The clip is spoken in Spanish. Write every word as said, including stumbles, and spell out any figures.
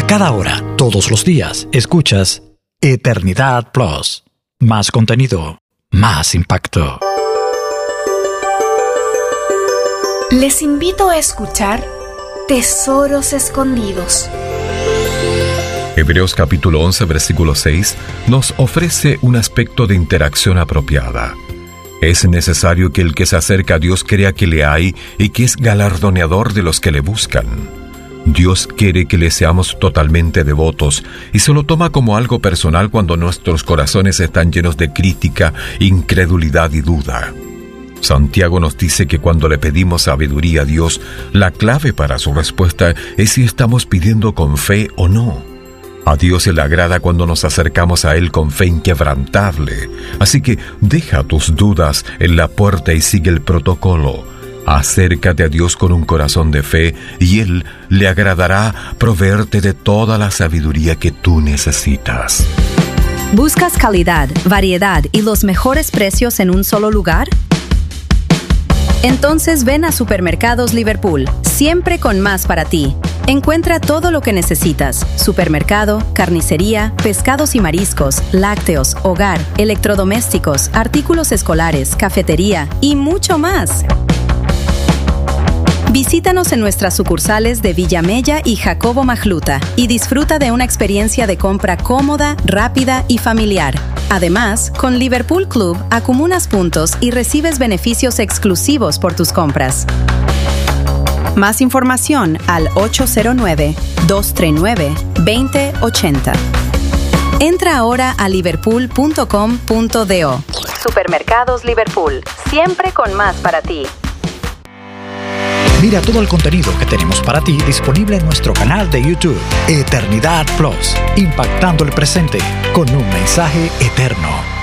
A cada hora, todos los días, escuchas Eternidad Plus. Más contenido, más impacto. Les invito a escuchar Tesoros Escondidos. Hebreos capítulo once, versículo seis, nos ofrece un aspecto de interacción apropiada. Es necesario que el que se acerca a Dios crea que le hay y que es galardoneador de los que le buscan. Dios quiere que le seamos totalmente devotos y se lo toma como algo personal cuando nuestros corazones están llenos de crítica, incredulidad y duda. Santiago nos dice que cuando le pedimos sabiduría a Dios, la clave para su respuesta es si estamos pidiendo con fe o no. A Dios se le agrada cuando nos acercamos a Él con fe inquebrantable. Así que deja tus dudas en la puerta y sigue el protocolo. Acércate a Dios con un corazón de fe y Él le agradará proveerte de toda la sabiduría que tú necesitas. ¿Buscas calidad, variedad y los mejores precios en un solo lugar? Entonces ven a Supermercados Liverpool, siempre con más para ti. Encuentra todo lo que necesitas: supermercado, carnicería, pescados y mariscos, lácteos, hogar, electrodomésticos, artículos escolares, cafetería y mucho más. Visítanos en nuestras sucursales de Villamella y Jacobo Majluta y disfruta de una experiencia de compra cómoda, rápida y familiar. Además, con Liverpool Club acumulas puntos y recibes beneficios exclusivos por tus compras. Más información al ocho cero nueve, dos tres nueve, dos cero ocho cero. Entra ahora a liverpool punto com punto do. Supermercados Liverpool, siempre con más para ti. Mira todo el contenido que tenemos para ti disponible en nuestro canal de YouTube, Eternidad Plus, impactando el presente con un mensaje eterno.